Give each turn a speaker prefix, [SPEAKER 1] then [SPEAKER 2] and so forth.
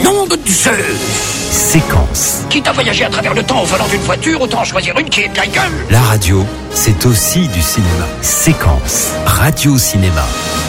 [SPEAKER 1] Nom de Zeus!
[SPEAKER 2] Séquence.
[SPEAKER 1] Quitte à voyager à travers le temps au volant d'une voiture, autant choisir une qui est de la gueule.
[SPEAKER 2] La radio, c'est aussi du cinéma. Séquence. Radio-cinéma.